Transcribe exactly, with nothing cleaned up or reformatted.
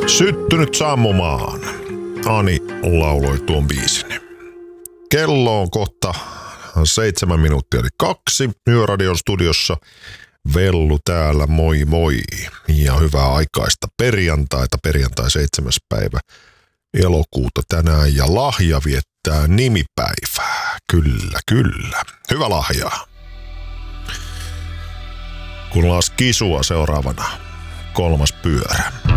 Syttynyt sammumaan. Ani lauloi tuon biisin. Kello on kohta seitsemän minuuttia eli kaksi. Yöradion studiossa Vellu täällä, moi moi. Ja hyvää aikaista perjantaita, perjantai seitsemäs päivä elokuuta tänään. Ja lahja viettää nimipäivää. Kyllä, kyllä. Hyvä lahja. Kun las kisua seuraavana kolmas pyörä.